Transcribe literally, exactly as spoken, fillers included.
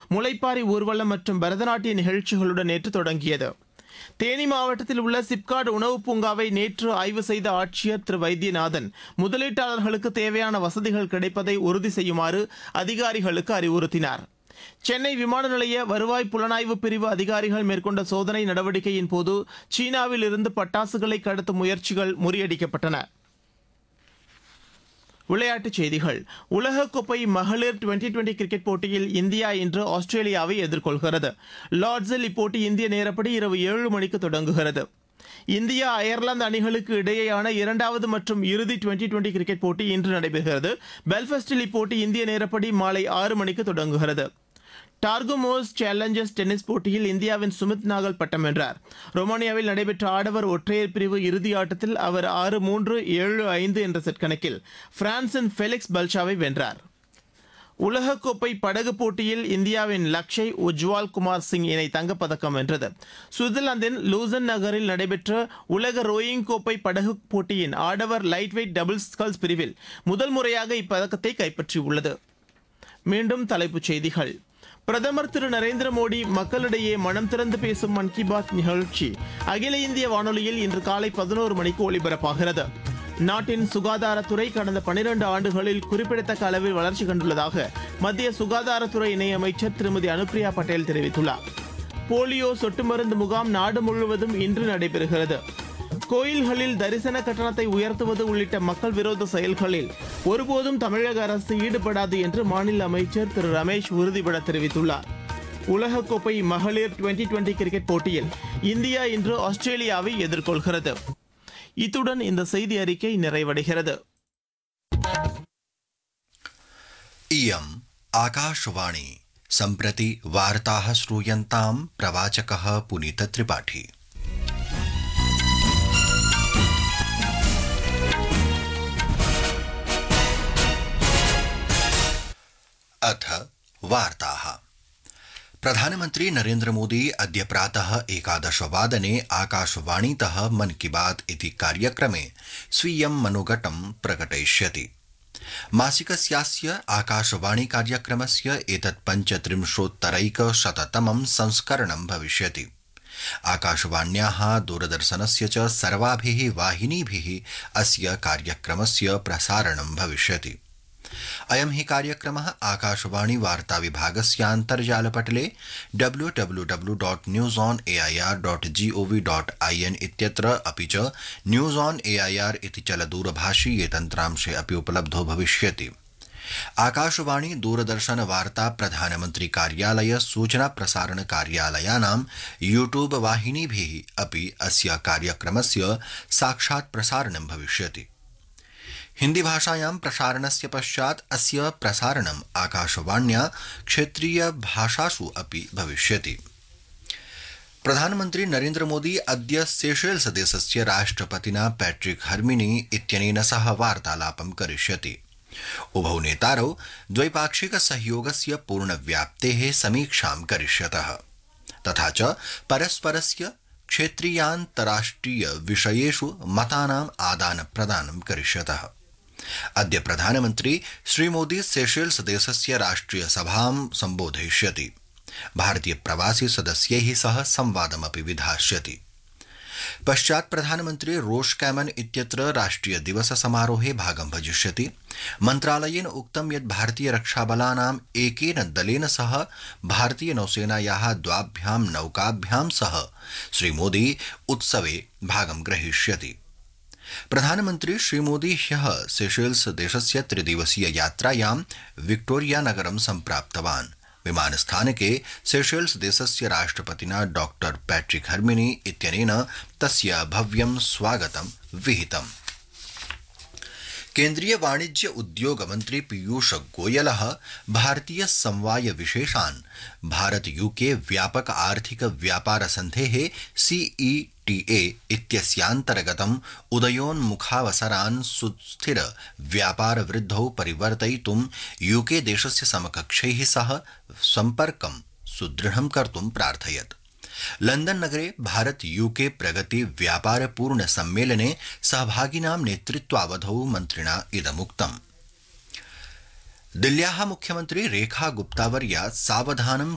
முளைப்பாரி ஊர்வலம் மற்றும் பரதநாட்டிய நிகழ்ச்சிகளுடன் நேற்று தொடங்கியது. தேனி மாவட்டத்தில் உள்ள சிப்காட் உணவு பூங்காவை நேற்று ஆய்வு செய்த ஆட்சியர் திரு வைத்தியநாதன் முதலீட்டாளர்களுக்கு தேவையான வசதிகள் கிடைப்பதை உறுதி செய்யுமாறு அதிகாரிகளுக்கு அறிவுறுத்தினார். சென்னை விமான நிலைய வருவாய் புலனாய்வு பிரிவு அதிகாரிகள் மேற்கொண்ட சோதனை நடவடிக்கையின் போது சீனாவில் இருந்து பட்டாசுகளை கடத்தும் முயற்சிகள் முறியடிக்கப்பட்டன. விளையாட்டுச் செய்திகள். உலகக்கோப்பை மகளிர் டுவெண்டி டுவெண்டி கிரிக்கெட் போட்டியில் இந்தியா இன்று ஆஸ்திரேலியாவை எதிர்கொள்கிறது. லார்ட்ஸில் இப்போட்டி இந்திய நேரப்படி இரவு ஏழு மணிக்கு தொடங்குகிறது. இந்தியா அயர்லாந்து அணிகளுக்கு இடையேயான இரண்டாவது மற்றும் இறுதி டுவெண்டி டுவெண்டி கிரிக்கெட் போட்டி இன்று நடைபெறுகிறது. பெல்ஃபாஸ்டில் இப்போட்டி இந்திய நேரப்படி மாலை ஆறு மணிக்கு தொடங்குகிறது. டார்கோ மோர்ஸ் சேலஞ்சர்ஸ் டென்னிஸ் போட்டியில் இந்தியாவின் சுமித் நாகல் பட்டம் வென்றார். ரொமானியாவில் நடைபெற்ற ஆடவர் ஒற்றையர் பிரிவு இறுதி ஆட்டத்தில் அவர் ஆறு மூன்று ஏழு ஐந்து என்ற செட் கணக்கில் பிரான்சின் ஃபெலிக்ஸ் பல்ஷாவை வென்றார். உலகக்கோப்பை படகு போட்டியில் இந்தியாவின் லக்ஷய் உஜ்வால் குமார் சிங் இணை தங்கப்பதக்கம் வென்றது. சுவிட்சர்லாந்தின் லூசன் நகரில் நடைபெற்ற உலக ரோயிங் கோப்பை படகு போட்டியின் ஆடவர் லைட் வெயிட் டபுள் ஸ்கல்ஸ் பிரிவில் முதல் முறையாக இப்பதக்கத்தை கைப்பற்றியுள்ளது. மீண்டும் தலைப்புச் செய்திகள். பிரதமர் திரு நரேந்திர மோடி மக்களிடையே மனம் திறந்து பேசும் மன் கி பாத் நிகழ்ச்சி அகில இந்திய வானொலியில் இன்று காலை பதினோரு மணிக்கு ஒலிபரப்பாகிறது. நாட்டின் சுகாதாரத்துறை கடந்த பனிரண்டு ஆண்டுகளில் குறிப்பிடத்தக்க அளவில் வளர்ச்சி கண்டுள்ளதாக மத்திய சுகாதாரத்துறை இணையமைச்சர் திருமதி அனுப்பிரியா பட்டேல் தெரிவித்துள்ளார். போலியோ சொட்டு மருந்து முகாம் நாடு முழுவதும் இன்று நடைபெறுகிறது. கோயில்களில் தரிசன கட்டணத்தை உயர்த்துவது உள்ளிட்ட மக்கள் விரோத செயல்களில் ஒருபோதும் தமிழக அரசு ஈடுபடாது என்று மாநில அமைச்சர் திரு ரமேஷ் உறுதிபட தெரிவித்துள்ளார். உலகக்கோப்பை மகளிர் டுவெண்டி டுவெண்டி கிரிக்கெட் போட்டியில் இந்தியா இன்று ஆஸ்திரேலியாவை எதிர்கொள்கிறது. இத்துடன் இந்த செய்தி அறிக்கை நிறைவடைகிறது. इयम् आकाशवाणी सम्प्रति वार्ताः श्रूयन्तां प्रवाचकः पुनीत त्रिपाठी। अथ वार्ताः। प्रधानमन्त्री नरेन्द्र मोदी अद्य प्रातः एकादशवादने आकाशवाणीतः मन की बात इति कार्यक्रमे स्वीयं मनोगतं प्रकटयिष्यति। मासिकस्यास्य आकाशवाणी कार्यक्रमस्य एतत् पञ्चत्रिंशोत्तरैकशततमं संस्करणं भविष्यति। आकाशवाण्याः दूरदर्शनस्य च सर्वाभिः वाहिनीभिः अस्य कार्यक्रमस्य प्रसारणं भविष्यति। अयं हि कार्यक्रमः आकाशवाणी वार्ता विभागस्यान्तर्जालपटले W W W dot news on A I R dot G O V dot I N इत्यत्र अपि च news on A I R इति चलदूरभाषीये तन्त्रांशे अपि उपलब्धो भविष्यति। आकाशवाणी दूरदर्शन वार्ता प्रधानमन्त्री कार्यालय सूचना प्रसारण कार्यालयानां यूट्यूब वाहिनीभिः अपि अस्य कार्यक्रमस्य साक्षात् प्रसारणं भविष्यति। हिंदी भाषायां प्रसारणस्य पश्चात् अस्य प्रसारणम् आकाशवाण्या क्षेत्रीय भाषासु अपि भविष्यति। प्रधानमन्त्री नरेन्द्र मोदी अद्य सेशेल्स देशस्य राष्ट्रपतिना पैट्रिक हर्मिनी इत्यनेन सह वार्तालापं करिष्यति। उभौ नेतारौ द्वैपाक्षिक सहयोगस्य पूर्णव्याप्तेः समीक्षां करिष्यतः तथा च परस्परस्य क्षेत्रीयान्तराष्ट्रिय विषयेषु मतानाम् आदानप्रदानं करिष्यतः। अद्य प्रधानमन्त्री श्रीमोदी सेशेल्स देशस्य राष्ट्रिय सभां सम्बोधयिष्यति। भारतीय प्रवासी सदस्यैः सह संवादमपि विधास्यति। पश्चात् प्रधानमन्त्री रोश कैमन इत्यत्र राष्ट्रिय दिवस समारोहे भागं भजिष्यति। मन्त्रालयेन उक्तं यत् भारतीय रक्षाबलानाम् एकेन दलेन सह भारतीय नौसेनायाः द्वाभ्यां नौकाभ्यां सह श्रीमोदी उत्सवे भागं ग्रहीष्यति। प्रधानमन्त्री श्रीमोदी ह्यः सेशेल्स देशस्य त्रिदिवसीय यात्रायां विक्टोरिया नगरं सम्प्राप्तवान्। विमानस्थानके सेशेल्स देशस्य राष्ट्रपतिना डॉक्टर पैट्रिक हर्मिनी इत्यनेन तस्य भव्यं स्वागतं विहितम्। केन्द्रीय वाणिज्य उद्योग मन्त्री पीयूष गोयलः भारतीय समवाय विशेषान् भारत यूके व्यापक आर्थिक व्यापार सन्धेः सीई टीए इत्यस्यान्तर्गतम् उदयोन्मुखावसरान् सुस्थिर व्यापार वृद्धौ परिवर्तयितुं यूके देशस्य समकक्षैः सह सम्पर्कं सुदृढं कर्तुं प्रार्थयत्। लंदन नगरे भारत यूके प्रगति व्यापार पूर्ण सम्मेलने सहभागिनां नेतृत्वावधौ मन्त्रिणा इदमुक्तम्। दिल्ल्याः मुख्यमन्त्री रेखा गुप्तावर्या सावधानं